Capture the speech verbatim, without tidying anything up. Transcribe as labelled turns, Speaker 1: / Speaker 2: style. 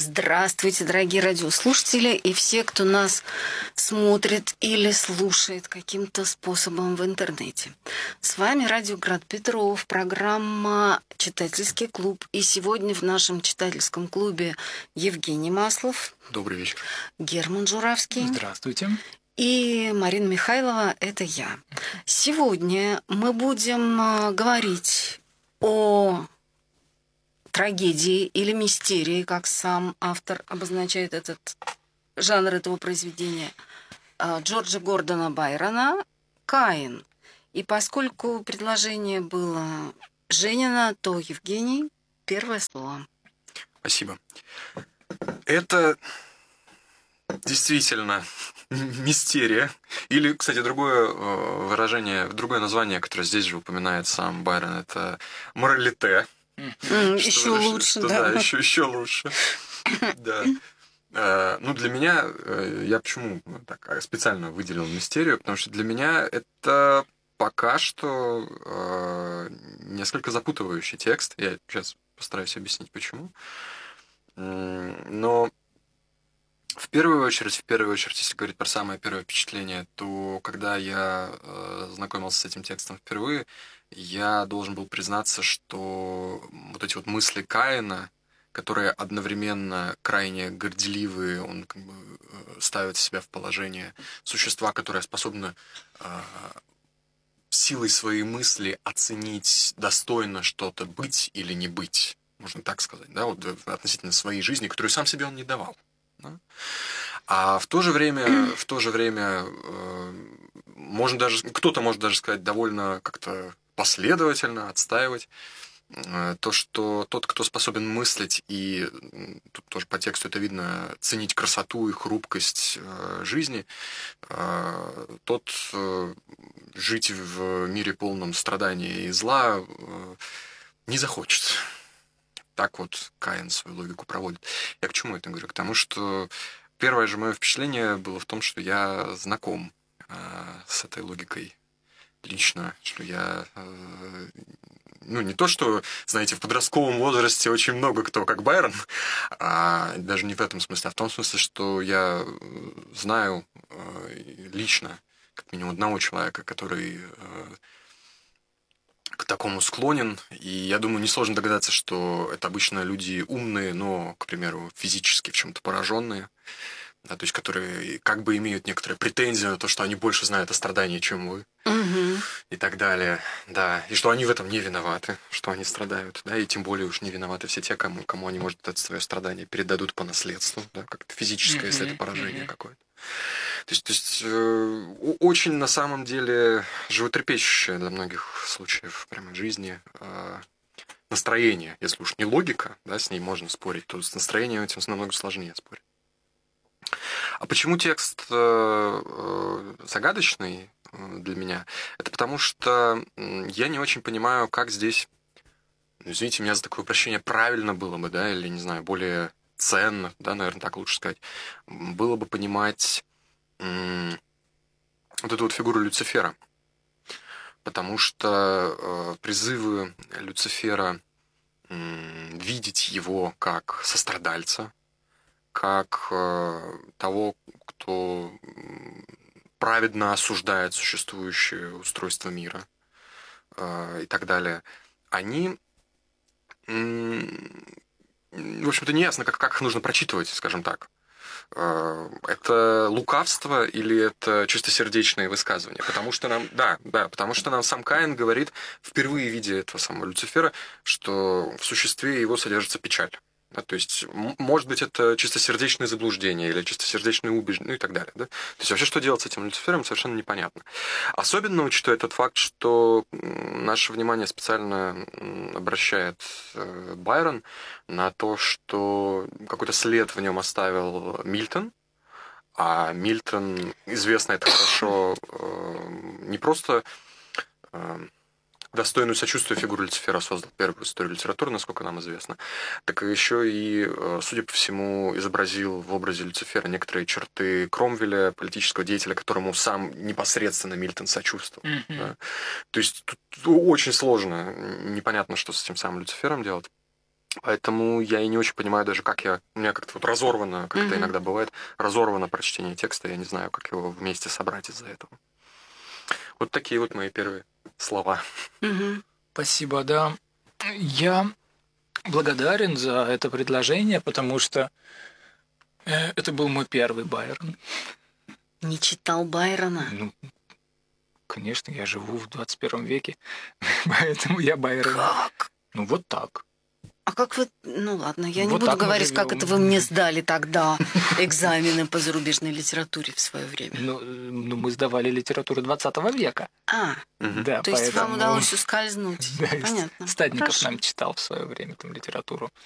Speaker 1: Здравствуйте, дорогие радиослушатели и все, кто нас смотрит или слушает каким-то способом в интернете. С вами Радио Град Петров, программа «Читательский клуб». И сегодня в нашем читательском клубе Евгений Маслов.
Speaker 2: Добрый вечер.
Speaker 1: Герман Журавский.
Speaker 3: Здравствуйте.
Speaker 1: И Марина Михайлова, это я. Сегодня мы будем говорить о трагедии или мистерии, как сам автор обозначает этот жанр этого произведения, Джорджа Гордона Байрона «Каин». И поскольку предложение было Женина, то Евгений, первое слово.
Speaker 2: Спасибо. Это действительно мистерия. Или, кстати, другое выражение, другое название, которое здесь же упоминает сам Байрон, это моралите.
Speaker 1: Mm, что, еще лучше,
Speaker 2: что,
Speaker 1: да.
Speaker 2: Да, еще, еще лучше. Да. Ну, для меня, я почему так специально выделил мистерию, потому что для меня это пока что несколько запутывающий текст. Я сейчас постараюсь объяснить, почему. Но в первую очередь, в первую очередь, если говорить про самое первое впечатление, то когда я знакомился с этим текстом впервые, я должен был признаться, что вот эти вот мысли Каина, которые одновременно крайне горделивые, он как бы ставит себя в положение существа, которое способно э, силой своей мысли оценить, достойно что-то быть или не быть, можно так сказать, да, вот относительно своей жизни, которую сам себе он не давал. Да? А в то же время, в то же время э, можно даже, кто-то может даже сказать довольно как-то последовательно отстаивать то, что тот, кто способен мыслить, и тут тоже по тексту это видно, ценить красоту и хрупкость жизни, тот жить в мире полном страдания и зла не захочет. Так вот Каин свою логику проводит. Я к чему это говорю? К тому, что первое же мое впечатление было в том, что я знаком с этой логикой лично, что я, ну, не то, что, знаете, в подростковом возрасте очень много кто как Байрон, а даже не в этом смысле, а в том смысле, что я знаю лично, как минимум, одного человека, который к такому склонен, и я думаю, несложно догадаться, что это обычно люди умные, но, к примеру, физически в чем-то пораженные, да, то есть которые как бы имеют некоторые претензии на то, что они больше знают о страдании, чем вы,
Speaker 1: угу.
Speaker 2: и так далее, да, и что они в этом не виноваты, что они страдают, да, и тем более уж не виноваты все те, кому, кому они, может, это свое страдание передадут по наследству, да, как-то физическое, если это поражение какое-то. То есть, то есть э, очень на самом деле животрепещущее для многих случаев прямо жизни э, настроение, если уж не логика, да, с ней можно спорить, то с настроением этим намного сложнее спорить. А почему текст э, загадочный для меня? Это потому что я не очень понимаю, как здесь, ну, извините меня за такое упрощение, правильно было бы, да, или, не знаю, более ценно, да, наверное, так лучше сказать, было бы понимать м- вот эту вот фигуру Люцифера. Потому что э, призывы Люцифера м- видеть его как сострадальца, как э, того, кто праведно осуждает существующее устройство мира э, и так далее, они, м- в общем-то, неясно, как, как их нужно прочитывать, скажем так. Э, это лукавство или это чистосердечные высказывания? Потому что нам, да, да, потому что нам сам Каин говорит, впервые видя этого самого Люцифера, что в существе его содержится печаль. Да, то есть, может быть, это чистосердечное заблуждение или чистосердечное убеждение, ну и так далее. Да? То есть, вообще, что делать с этим Люцифером, совершенно непонятно. Особенно учитывая тот факт, что наше внимание специально обращает Байрон на то, что какой-то след в нем оставил Мильтон, а Мильтон, известно это хорошо, не просто достойную сочувствия фигуру Люцифера создал первую в истории литературы, насколько нам известно, так еще и, судя по всему, изобразил в образе Люцифера некоторые черты Кромвеля, политического деятеля, которому сам непосредственно Мильтон сочувствовал. Mm-hmm. Да. То есть тут очень сложно, непонятно, что с этим самым Люцифером делать. Поэтому я и не очень понимаю даже, как я... У меня как-то вот разорвано, как это
Speaker 1: Мгм.
Speaker 2: иногда бывает, разорвано прочтение текста. Я не знаю, как его вместе собрать из-за этого. Вот такие вот мои первые слова.
Speaker 1: Мгм.
Speaker 3: Спасибо, да. Я благодарен за это предложение, потому что э, это был мой первый Байрон.
Speaker 1: Не читал Байрона?
Speaker 3: Ну, конечно, я живу в двадцать первом веке, поэтому я Байрон.
Speaker 1: Как?
Speaker 3: Ну, вот так.
Speaker 1: А как вы... Ну ладно, я не
Speaker 3: Вот
Speaker 1: буду
Speaker 3: так мы
Speaker 1: говорить, как
Speaker 3: живем.
Speaker 1: это вы мне сдали тогда экзамены по зарубежной литературе в свое время.
Speaker 3: Ну, э, ну, мы сдавали литературу двадцатого века.
Speaker 1: А,
Speaker 2: Мгм.
Speaker 3: Да,
Speaker 1: то есть вам
Speaker 3: поэтому-
Speaker 1: удалось ускользнуть.
Speaker 3: Да, и
Speaker 1: Понятно.
Speaker 3: Стадников
Speaker 1: Хорошо.
Speaker 3: нам читал в свое время там литературу.